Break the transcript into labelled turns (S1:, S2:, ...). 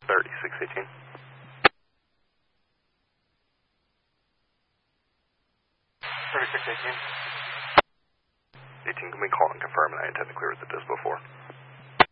S1: 3618. 3618. 18, can we call and confirm, and I intend to clear with the dispo 4.